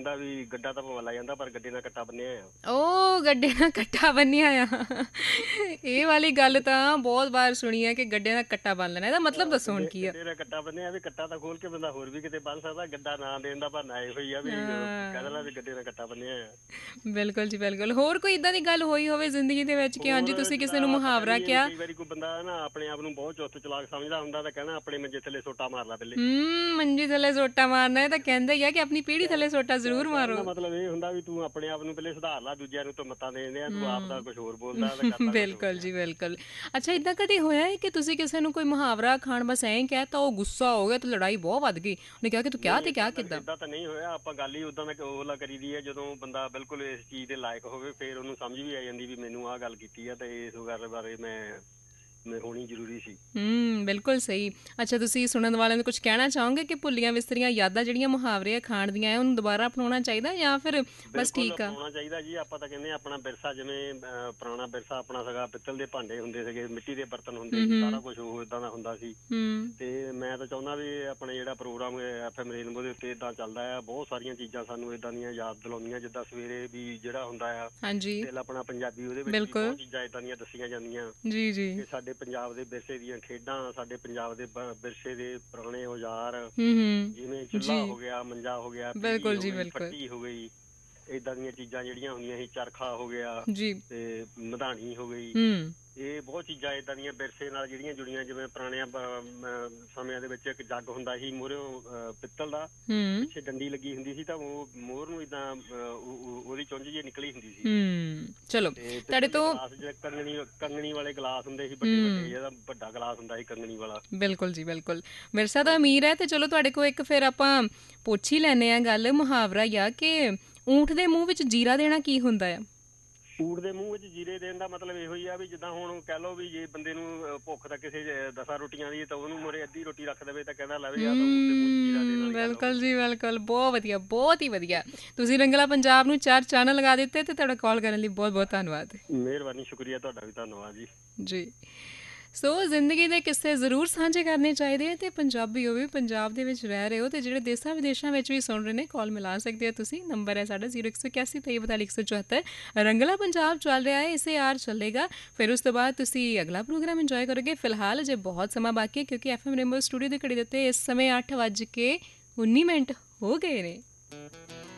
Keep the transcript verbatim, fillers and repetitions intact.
ਕਹਿੰਦਾ ਵੀ ਗੱਡਾ ਤਾਂ ਭਵਲਾ ਜਾਂਦਾ ਪਰ ਗੱਡੇ ਨਾਲ ਕੱਟਾ ਬੰਨਿਆ ਆ। ਉਹ ਗੱਡੇ ਨਾਲ ਕੱਟਾ ਬੰਨਿਆ ਆ। ਇਹ ਵਾਲੀ ਗੱਲ ਤਾਂ ਬਹੁਤ ਵਾਰ ਸੁਣੀ ਹੈ ਕਿ ਗੱਡੇ ਨਾਲ ਕੱਟਾ ਬੰਨ ਲੈਣਾ। ਇਹਦਾ ਮਤਲਬ ਦੱਸੋ ਹੁਣ ਕੀ ਆ? ਗੱਡੇ ਨਾਲ ਕੱਟਾ ਬੰਨਿਆ ਵੀ ਕੱਟਾ ਤਾਂ ਖੋਲ ਕੇ ਬੰਦਾ ਹੋਰ ਵੀ ਕਿਤੇ ਬੰਨ ਸਕਦਾ, ਗੱਡਾ ਨਾਂ ਦੇਣ ਦਾ ਬਹਾਨਾ ਇਹੋ ਹੀ ਆ ਵੀ ਕਹਿ ਦੇਣਾ ਵੀ ਗੱਡੇ ਨਾਲ ਕੱਟਾ ਬੰਨਿਆ ਆ। ਬਿਲਕੁਲ ਜੀ ਬਿਲਕੁਲ। ਹੋਰ ਕੋਈ ਇਦਾਂ ਦੀ ਗੱਲ ਹੋਈ ਹੋਵੇ ਜ਼ਿੰਦਗੀ ਦੇ ਵਿੱਚ ਕਿ ਹਾਂਜੀ ਤੁਸੀਂ ਕਿਸੇ ਨੂੰ ਮੁਹਾਵਰਾ ਕਿਹਾ? ਕਈ ਵਾਰੀ ਕੋਈ ਬੰਦਾ ਨਾ ਆਪਣੇ ਆਪ ਨੂੰ ਬਹੁਤ ਚੁਸਤ ਚਲਾਕ ਸਮਝਦਾ ਹੁੰਦਾ ਤਾਂ ਕਹਿਣਾ ਆਪਣੇ ਮੰਜੇ ਥੱਲੇ ਸੋਟਾ ਮਾਰ ਲਾ ਪਹਿਲੇ। ਹੂੰ, ਮੰਜੇ ਥੱਲੇ ਸੋਟਾ ਮਾਰਨਾ ਇਹ ਤਾਂ ਕਹਿੰਦੇ ਹੀ ਆ ਕਿ ਆਪਣੀ ਪੀੜੀ ਥੱਲੇ ਸੋਟਾ ਜ਼ਰੂਰ ਮਾਰੋ। ਮਤਲਬ ਇਹ ਹੁੰਦਾ ਵੀ ਤੂੰ ਆਪਣੇ ਆਪ ਨੂੰ ਪਹਿਲੇ ਸੁਧਾਰ ਲਾ, ਦੂਜਿਆਂ ਨੂੰ ਤਾਂ ਮੱਤਾਂ ਦੇਣ ਆ, ਤੂੰ ਆਪ ਦਾ ਕੁਝ ਹੋਰ ਬੋਲਦਾ। ਬਿਲਕੁਲ ਜੀ ਬਿਲਕੁਲ। ਅੱਛਾ, ਇਦਾਂ ਕਦੇ ਹੋਇਆ ਹੈ ਕਿ ਤੁਸੀਂ ਕਿਸੇ ਨੂੰ ਕੋਈ ਮੁਹਾਵਰਾ ਖਾਣ ਬਸ ਐਂ ਕਹਿ ਤਾ, ਉਹ ਗੁੱਸਾ ਹੋ ਗਿਆ ਤੇ ਲੜਾਈ ਬਹੁਤ ਵੱਧ ਗਈ, ਉਹਨੇ ਕਿਹਾ ਕਿ ਤੂੰ ਕਿਹਾ ਤੇ ਕਿਹਾ ਕਿੱਦਾਂ? ਏਦਾਂ ਤਾਂ ਨਹੀਂ ਹੋਇਆ, ਆਪਾਂ ਗੱਲ ਹੀ ਉਦਾਂ ਦਾ ਉਹਲਾ ਕਰੀਦੀ ਹੈ ਜਦੋਂ ਬੰਦਾ ਬਿਲਕੁਲ ਇਸ ਚੀਜ਼ ਦੇ ਲਾਇਕ ਹੋਵੇ, ਫਿਰ ਉਹਨੂੰ ਸਮਝ ਵੀ ਆ ਜਾਂਦੀ ਵੀ ਮੈਨੂੰ ਆਹ ਗੱਲ ਕੀਤੀ ਆ ਤੇ ਇਸ ਗੱਲ ਬਾਰੇ ਮੈਂ ਹੋਣੀ ਜ਼ਰੂਰੀ ਸੀ। ਹੂੰ, ਬਿਲਕੁਲ ਸਹੀ। ਅੱਛਾ, ਤੁਸੀਂ ਸੁਣਨ ਵਾਲਿਆਂ ਨੂੰ ਕੁਝ ਕਹਿਣਾ ਚਾਹੋਗੇ ਕਿ ਭੁੱਲੀਆਂ ਵਿਸਰੀਆਂ ਯਾਦਾਂ ਜਿਹੜੀਆਂ ਮੁਹਾਵਰੇ ਖਾਣ ਦੀਆਂ ਹੈ ਉਹਨੂੰ ਦੁਬਾਰਾ ਅਪਣਾਉਣਾ ਚਾਹੀਦਾ ਜਾਂ ਫਿਰ ਬਸ ਠੀਕ ਆ? ਅਪਣਾਉਣਾ ਚਾਹੀਦਾ ਜੀ। ਆਪਾਂ ਤਾਂ ਕਹਿੰਦੇ ਆਪਣਾ ਵਿਰਸਾ, ਜਿਵੇਂ ਪੁਰਾਣਾ ਵਿਰਸਾ ਆਪਣਾ ਸੀਗਾ, ਪਿੱਤਲ ਦੇ ਭਾਂਡੇ ਹੁੰਦੇ ਸੀਗੇ, ਮਿੱਟੀ ਦੇ ਬਰਤਨ ਹੁੰਦੇ ਸੀ, ਸਾਰਾ ਕੁਝ ਉਹ ਏਦਾਂ ਦਾ ਹੁੰਦਾ ਸੀ। ਤੇ ਮੈਂ ਤਾਂ ਚਾਹੁੰਦਾ ਵੀ ਆਪਣੇ ਜਿਹੜਾ ਪ੍ਰੋਗਰਾਮ ਐਫ ਐਮ ਰੇਨਬੋ ਦੇ ਉੱਤੇ ਏਦਾਂ ਚੱਲਦਾ ਆ, ਬਹੁਤ ਸਾਰੀਆਂ ਚੀਜ਼ਾਂ ਸਾਨੂੰ ਏਦਾਂ ਦੀਆਂ ਯਾਦ ਦਿਲਾਉਂਦੀਆਂ, ਜਿੱਦਾਂ ਸਵੇਰੇ ਵੀ ਜਿਹੜਾ ਹੁੰਦਾ ਆ ਦਿਲ ਆਪਣਾ ਪੰਜਾਬੀ, ਉਹਦੇ ਵਿੱਚ ਬਹੁਤ ਚੀਜ਼ਾਂ ਏਦਾਂ ਦੀਆਂ ਦੱਸੀਆਂ ਜਾਂਦੀਆਂ ਜੀ ਜੀ। ਸਾਡੇ ਪੰਜਾਬ ਦੇ ਵਿਰਸੇ ਦੀਆਂ ਖੇਡਾਂ, ਸਾਡੇ ਪੰਜਾਬ ਦੇ ਵਿਰਸੇ ਦੇ ਪੁਰਾਣੇ ਔਜ਼ਾਰ, ਜਿਵੇਂ ਚੁੱਲ੍ਹਾ ਹੋ ਗਿਆ, ਮੰਜਾ ਹੋ ਗਿਆ, ਫੱਟੀ ਹੋ ਗਈ, ਏਦਾਂ ਦੀਆਂ ਚੀਜ਼ਾਂ ਜਿਹੜੀਆਂ ਹੁੰਦੀਆਂ ਸੀ, ਚਰਖਾ ਹੋ ਗਿਆ ਤੇ ਮਧਾਣੀ ਹੋ ਗਈ, ਇਹ ਬਹੁਤ ਚੀਜ਼ਾਂ ਏਦਾਂ ਦੀਆਂ ਵਿਰਸੇ ਨਾਲ ਜਿਹੜੀਆਂ ਜੁੜੀਆਂ। ਜਿਵੇਂ ਪੁਰਾਣਿਆਂ ਸਮਿਆਂ ਦੇ ਵਿੱਚ ਇੱਕ ਜੱਗ ਹੁੰਦਾ ਸੀ ਮੂਹਰਿਓਂ ਪਿੱਤਲ ਦਾ, ਪਿੱਛੇ ਡੰਡੀ ਲੱਗੀ ਹੁੰਦੀ ਸੀ ਤਾਂ ਉਹ ਮੋਹਰ ਨੂੰ ਏਦਾਂ ਉਹਦੀ ਚੁੰਝ ਜਿਹੀ ਨਿਕਲੀ ਹੁੰਦੀ ਸੀ। ਚਲੋ, ਤੁਹਾਡੇ ਤੋਂ ਕੰਗਣੀ ਕੰਗਣੀ ਵਾਲੇ ਗਲਾਸ ਹੁੰਦੇ ਸੀ, ਵੱਡੇ ਵੱਡੇ, ਜਿਹਦਾ ਵੱਡਾ ਗਲਾਸ ਹੁੰਦਾ ਸੀ ਕੰਗਣੀ ਵਾਲਾ। ਬਿਲਕੁਲ ਜੀ ਬਿਲਕੁਲ। ਵਿਰਸਾ ਤਾਂ ਅਮੀਰ ਹੈ ਤੇ ਚਲੋ ਤੁਹਾਡੇ ਕੋਲ ਇੱਕ ਫਿਰ ਆਪਾਂ ਪੁੱਛ ਹੀ ਲੈਂਦੇ ਹਾਂ ਗੱਲ। ਮੁਹਾਵਰਾ ਆ ਕਿ ਊਂਠ ਦੇ ਮੂੰਹ ਵਿੱਚ ਜੀਰਾ ਦੇਣਾ ਕੀ ਹੁੰਦਾ ਆ? ਊਠ ਦੇ ਮੂੰਹ ਵਿੱਚ ਜੀਰੇ ਦੇਣ ਦਾ ਮਤਲਬ ਇਹੋ ਹੀ ਆ ਵੀ ਜਿੱਦਾਂ ਹੁਣ ਕਹਿ ਲਓ ਵੀ ਜੇ ਬੰਦੇ ਨੂੰ ਭੁੱਖ ਤਾਂ ਕਿਸੇ ਦਸਾਂ ਰੋਟੀਆਂ ਦੀ ਤਾਂ ਉਹਨੂੰ ਮੂਹਰੇ ਅੱਧੀ ਰੋਟੀ ਰੱਖ ਦੇਵੇ ਤਾਂ ਕਹਿੰਦਾ ਲਵੇ ਆ ਤਾਂ ਊਠ ਦੇ ਮੂੰਹ ਚ ਜੀਰਾ ਦੇਣ ਵਾਲੀ ਗੱਲ। ਬਿਲਕੁਲ ਜੀ ਬਿਲਕੁਲ। ਬਹੁਤ ਵਧੀਆ, ਬਹੁਤ ਹੀ ਵਧੀਆ। ਤੁਸੀਂ ਰੰਗਲਾ ਪੰਜਾਬ ਨੂੰ ਚਾਰ ਚੈਨਲ ਲਗਾ ਦਿੱਤੇ ਤੇ ਤੁਹਾਡਾ ਕਾਲ ਕਰਨ ਲਈ ਬਹੁਤ ਬਹੁਤ ਧੰਨਵਾਦ। ਮਿਹਰਬਾਨੀ, ਸ਼ੁਕਰੀਆ ਤੁਹਾਡਾ ਵੀ, ਧੰਨਵਾਦ ਜੀ ਜੀ। ਸੋ ਜ਼ਿੰਦਗੀ ਦੇ ਕਿੱਸੇ ਜ਼ਰੂਰ ਸਾਂਝੇ ਕਰਨੇ ਚਾਹੀਦੇ ਆ, ਅਤੇ ਪੰਜਾਬੀ ਹੋ ਵੀ ਪੰਜਾਬ ਦੇ ਵਿੱਚ ਰਹਿ ਰਹੇ ਹੋ ਅਤੇ ਜਿਹੜੇ ਦੇਸ਼ਾਂ ਵਿਦੇਸ਼ਾਂ ਵਿੱਚ ਵੀ ਸੁਣ ਰਹੇ ਨੇ, ਕਾਲ ਮਿਲਾ ਸਕਦੇ ਹੋ ਤੁਸੀਂ। ਨੰਬਰ ਹੈ ਸਾਡਾ ਜ਼ੀਰੋ ਇੱਕ ਸੌ ਇਕਿਆਸੀ ਤੇਈ ਬਤਾਲੀ ਇੱਕ ਸੌ ਚੁਹੱਤਰ। ਰੰਗਲਾ ਪੰਜਾਬ ਚੱਲ ਰਿਹਾ ਹੈ, ਇਸੇ ਆਰ ਚੱਲੇਗਾ। ਫਿਰ ਉਸ ਤੋਂ ਬਾਅਦ ਤੁਸੀਂ ਅਗਲਾ ਪ੍ਰੋਗਰਾਮ ਇੰਜੋਏ ਕਰੋਗੇ। ਫਿਲਹਾਲ ਅਜੇ ਬਹੁਤ ਸਮਾਂ ਬਾਕੀ ਹੈ ਕਿਉਂਕਿ ਐਫ ਐਮ ਰੇਨਬੋ ਸਟੂਡੀਓ ਦੀ ਘੜੀ ਦੇ ਉੱਤੇ ਇਸ ਸਮੇਂ ਅੱਠ ਵੱਜ ਕੇ ਉੱਨੀ ਮਿੰਟ ਹੋ ਗਏ ਨੇ।